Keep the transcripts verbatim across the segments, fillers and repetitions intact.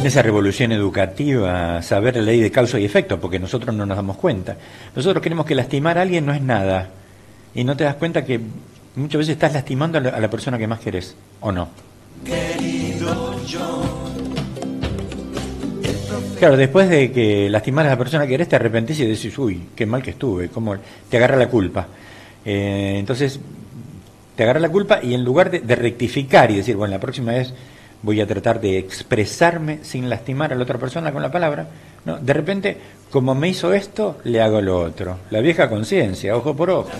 en esa revolución educativa, saber la ley de causa y efecto, porque nosotros no nos damos cuenta. Nosotros creemos que lastimar a alguien no es nada, y no te das cuenta que muchas veces estás lastimando a la, a la persona que más querés, ¿o no? Querido John. Claro, después de que lastimaras a la persona que querés, te arrepentís y decís, uy, qué mal que estuve, cómo te agarra la culpa. Eh, entonces, te agarra la culpa y en lugar de, de rectificar y decir, bueno, la próxima vez voy a tratar de expresarme sin lastimar a la otra persona con la palabra, no, de repente, como me hizo esto, le hago lo otro. La vieja conciencia, ojo por ojo.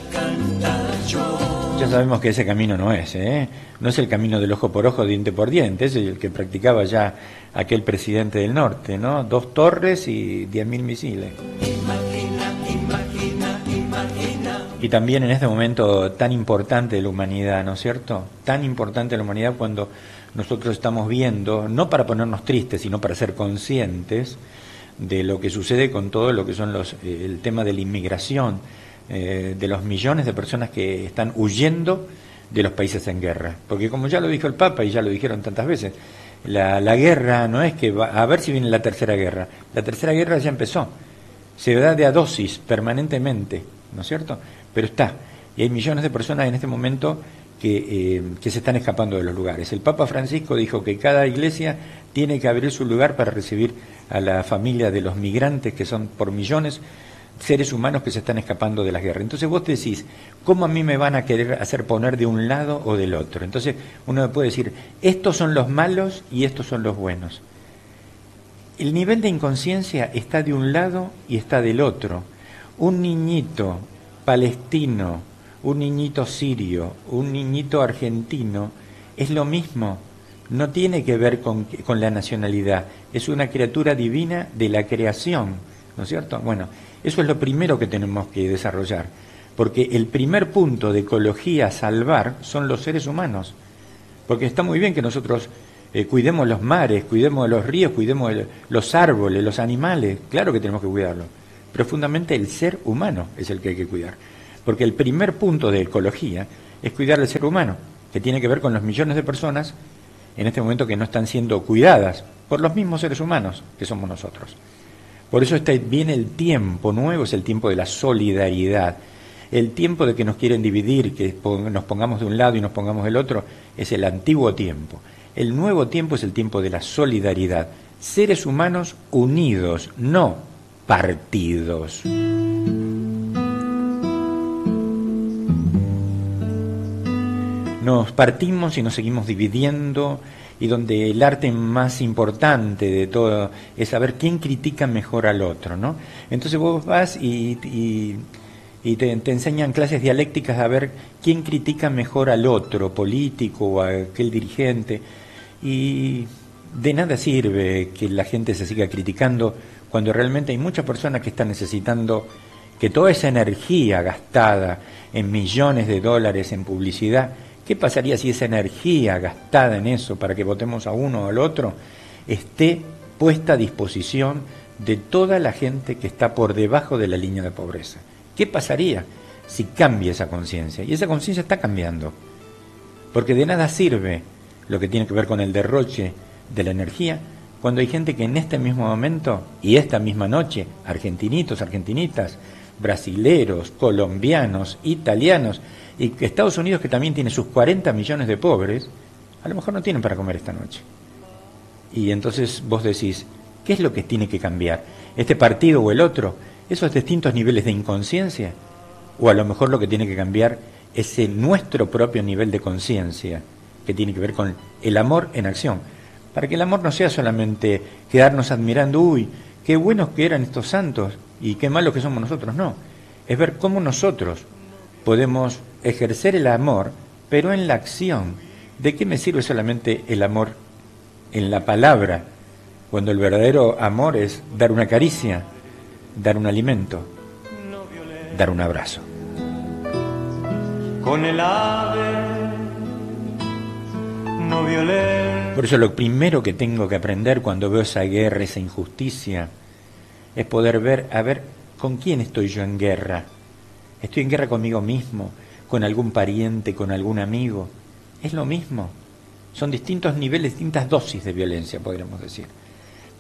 Ya sabemos que ese camino no es, ¿eh? No es el camino del ojo por ojo, diente por diente, es el que practicaba ya aquel presidente del norte, ¿no? Dos torres y diez mil misiles. Imagina, imagina, imagina. Y también en este momento tan importante de la humanidad, ¿no es cierto? Tan importante de la humanidad cuando nosotros estamos viendo, no para ponernos tristes, sino para ser conscientes de lo que sucede con todo lo que son los, eh, el tema de la inmigración, eh, de los millones de personas que están huyendo de los países en guerra. Porque como ya lo dijo el Papa y ya lo dijeron tantas veces, la, la guerra no es que va a ver si viene la tercera guerra. La tercera guerra ya empezó. Se da de a dosis permanentemente, ¿no es cierto? Pero está. Y hay millones de personas en este momento que, eh, que se están escapando de los lugares. El Papa Francisco dijo que cada iglesia tiene que abrir su lugar para recibir a la familia de los migrantes, que son por millones seres humanos que se están escapando de las guerras. Entonces vos decís, ¿cómo a mí me van a querer hacer poner de un lado o del otro? Entonces uno puede decir, estos son los malos y estos son los buenos. El nivel de inconsciencia está de un lado y está del otro. Un niñito palestino, un niñito sirio, un niñito argentino, es lo mismo. No tiene que ver con, con la nacionalidad. Es una criatura divina de la creación, ¿no es cierto? Bueno, eso es lo primero que tenemos que desarrollar, porque el primer punto de ecología a salvar son los seres humanos, porque está muy bien que nosotros eh, cuidemos los mares, cuidemos los ríos, cuidemos el, los árboles, los animales, claro que tenemos que cuidarlos, pero fundamentalmente el ser humano es el que hay que cuidar, porque el primer punto de ecología es cuidar al ser humano, que tiene que ver con los millones de personas en este momento que no están siendo cuidadas por los mismos seres humanos que somos nosotros. Por eso está, viene el tiempo nuevo, es el tiempo de la solidaridad. El tiempo de que nos quieren dividir, que nos pongamos de un lado y nos pongamos del otro, es el antiguo tiempo. El nuevo tiempo es el tiempo de la solidaridad. Seres humanos unidos, no partidos. Nos partimos y nos seguimos dividiendo, y donde el arte más importante de todo es saber quién critica mejor al otro, ¿no? Entonces vos vas y, y, y te, te enseñan clases dialécticas a ver quién critica mejor al otro, político o a aquel dirigente, y de nada sirve que la gente se siga criticando cuando realmente hay muchas personas que están necesitando que toda esa energía gastada en millones de dólares en publicidad, ¿qué pasaría si esa energía gastada en eso para que votemos a uno o al otro esté puesta a disposición de toda la gente que está por debajo de la línea de pobreza? ¿Qué pasaría si cambia esa conciencia? Y esa conciencia está cambiando, porque de nada sirve lo que tiene que ver con el derroche de la energía cuando hay gente que en este mismo momento y esta misma noche, argentinitos, argentinitas, brasileros, colombianos, italianos, y que Estados Unidos, que también tiene sus cuarenta millones de pobres, a lo mejor no tienen para comer esta noche. Y entonces vos decís, ¿qué es lo que tiene que cambiar? ¿Este partido o el otro? ¿Esos distintos niveles de inconsciencia? O a lo mejor lo que tiene que cambiar es nuestro propio nivel de conciencia, que tiene que ver con el amor en acción. Para que el amor no sea solamente quedarnos admirando, uy, qué buenos que eran estos santos y qué malos que somos nosotros, no. Es ver cómo nosotros podemos ejercer el amor, pero en la acción. ¿De qué me sirve solamente el amor en la palabra, cuando el verdadero amor es dar una caricia, dar un alimento, dar un abrazo? Con el ave no violé. Por eso lo primero que tengo que aprender cuando veo esa guerra, esa injusticia, es poder ver, a ver, ¿con quién estoy yo en guerra? ¿Estoy en guerra conmigo mismo? ¿Con algún pariente? ¿Con algún amigo? Es lo mismo. Son distintos niveles, distintas dosis de violencia, podríamos decir.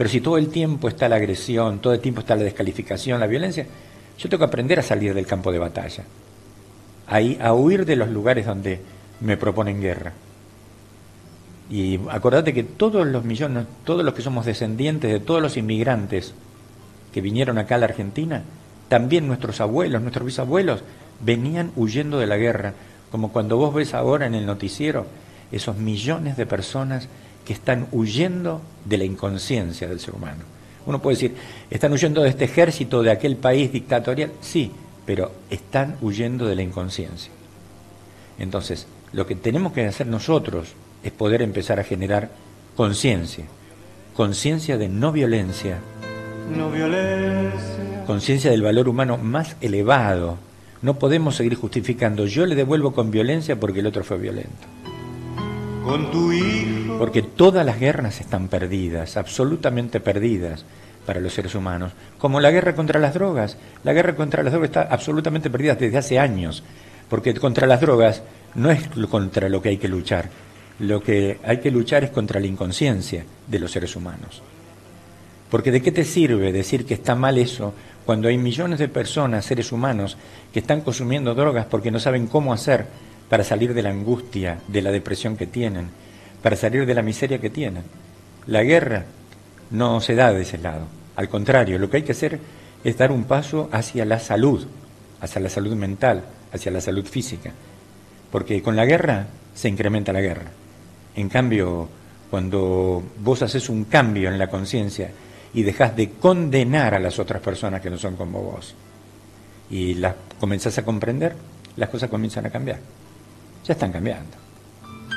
Pero si todo el tiempo está la agresión, todo el tiempo está la descalificación, la violencia, yo tengo que aprender a salir del campo de batalla, a, a huir de los lugares donde me proponen guerra. Y acordate que todos los millones, todos los que somos descendientes de todos los inmigrantes que vinieron acá a la Argentina, también nuestros abuelos, nuestros bisabuelos, venían huyendo de la guerra, como cuando vos ves ahora en el noticiero esos millones de personas que están huyendo de la inconsciencia del ser humano. Uno puede decir, ¿están huyendo de este ejército, de aquel país dictatorial? Sí, pero están huyendo de la inconsciencia. Entonces, lo que tenemos que hacer nosotros es poder empezar a generar conciencia, conciencia de no violencia, no violencia, conciencia del valor humano más elevado. No podemos seguir justificando, yo le devuelvo con violencia porque el otro fue violento. Con tu hijo. Porque todas las guerras están perdidas, absolutamente perdidas para los seres humanos. Como la guerra contra las drogas. La guerra contra las drogas está absolutamente perdida desde hace años. Porque contra las drogas no es contra lo que hay que luchar. Lo que hay que luchar es contra la inconsciencia de los seres humanos. Porque ¿de qué te sirve decir que está mal eso cuando hay millones de personas, seres humanos, que están consumiendo drogas porque no saben cómo hacer para salir de la angustia, de la depresión que tienen, para salir de la miseria que tienen? La guerra no se da de ese lado. Al contrario, lo que hay que hacer es dar un paso hacia la salud, hacia la salud mental, hacia la salud física. Porque con la guerra se incrementa la guerra. En cambio, cuando vos haces un cambio en la conciencia y dejás de condenar a las otras personas que no son como vos y las comenzás a comprender, las cosas comienzan a cambiar. Ya están cambiando.